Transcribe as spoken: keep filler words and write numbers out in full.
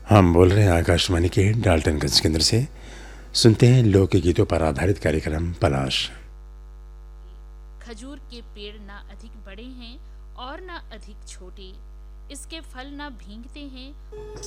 हम बोल रहे हैं आकाशवाणी के डाल्टनगंज केंद्र से। सुनते हैं लोकगीतों पर आधारित कार्यक्रम पलाश। खजूर के पेड़ ना अधिक बड़े हैं और ना अधिक छोटे, इसके फल ना भींगते हैं